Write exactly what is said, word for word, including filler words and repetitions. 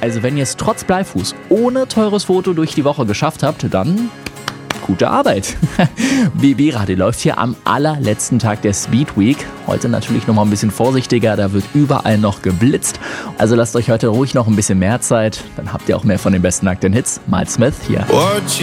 Also wenn ihr es trotz Bleifuß ohne teures Foto durch die Woche geschafft habt, dann gute Arbeit. B B-Radio läuft hier am allerletzten Tag der Speed Week. Heute natürlich noch mal ein bisschen vorsichtiger, da wird überall noch geblitzt. Also lasst euch heute ruhig noch ein bisschen mehr Zeit, dann habt ihr auch mehr von den besten aktuellen Hits. Miles Smith hier.